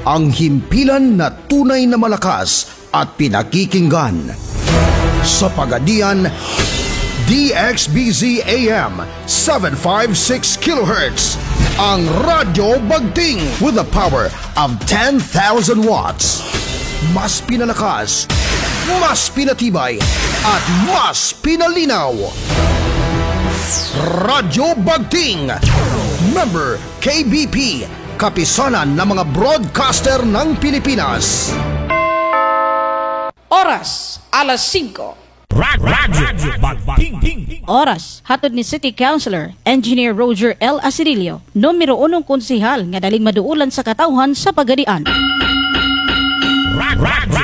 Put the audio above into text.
ang himpilan na tunay na malakas at pinakikinggan. Sa Pagadian, DXBZ AM 756 kHz, ang Radyo Bagting with the power of 10,000 watts. Mas pinalakas, mas pinatibay, at mas pinalinaw. Radyo Bagting, member KBP, kapisanan ng mga broadcaster ng Pilipinas. Oras, alas 5. Radyo Bagting. Oras, hatod ni City Councilor Engineer Roger L. Asirilio, numero 1 konsehal nga daling maduulan sa katawhan sa Pagadian.